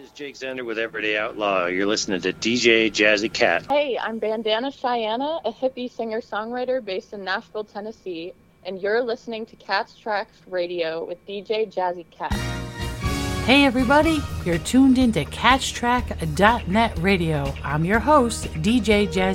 is Jake Zender with Everyday Outlaw. You're listening to DJ Jazzy Cat. Hey, I'm Bandana Cheyenne, a hippie singer-songwriter based in Nashville, Tennessee, and you're listening to Cat's Tracks Radio with DJ Jazzy Cat. Hey everybody, you're tuned into CatchTrack.net Radio. I'm your host, DJ Jazzy